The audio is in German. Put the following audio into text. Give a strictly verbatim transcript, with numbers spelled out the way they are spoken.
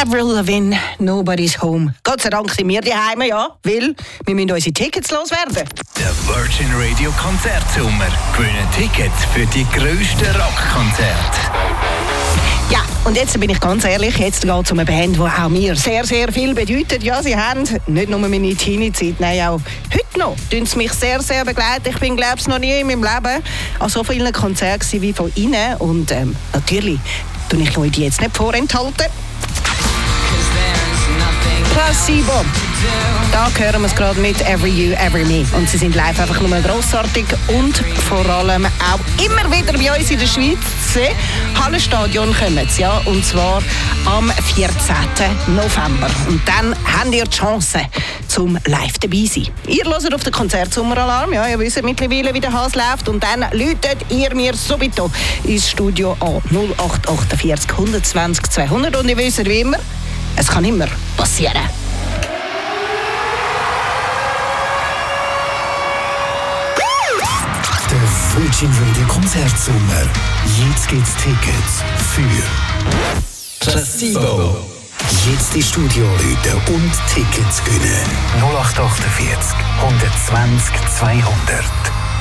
Avril Lavigne, Nobody's Home. Gott sei Dank sind wir daheim, ja, weil wir müssen unsere Tickets loswerden. Der Virgin Radio Konzertsommer. Gewinnen Tickets für die grössten Rockkonzerte. Ja, und jetzt bin ich ganz ehrlich, jetzt geht es um eine Band, die auch mir sehr, sehr viel bedeutet. Ja, sie haben nicht nur meine Teenie-Zeit, nein, auch heute noch tun sie mich sehr, sehr begleiten. Ich bin, glaube ich, noch nie in meinem Leben an so vielen Konzerten wie von ihnen. Und ähm, natürlich tue ich euch die jetzt nicht vorenthalten. Placebo. Da hören wir es gerade mit Every You, Every Me. Und sie sind live einfach nur grossartig und vor allem auch immer wieder bei uns in der Schweiz zu sehen. Hallenstadion kommen sie, ja, und zwar am vierzehnten November. Und dann habt ihr die Chance, zum live dabei zu sein. Ihr hört auf den Konzertsommeralarm, ja, ihr wisst mittlerweile, wie der Hase läuft. Und dann läutet ihr mir subito ins Studio an null acht achtundvierzig hundertzwanzig zweihundert. Und ihr wisst wie immer, es kann immer passieren. Der Virgin Radio Konzertsommer. Jetzt gibt's Tickets für Placebo. Jetzt ins Studio rufen und Tickets gewinnen. null acht achtundvierzig hundertzwanzig zweihundert.